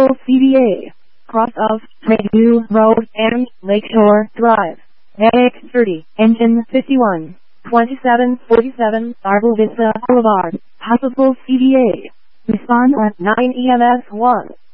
CVA. Cross of Trade Road and Lakeshore Drive. AX 30, engine 51, 2747, Arbor Vista Boulevard, possible CVA. Respond at 9 EMS 1.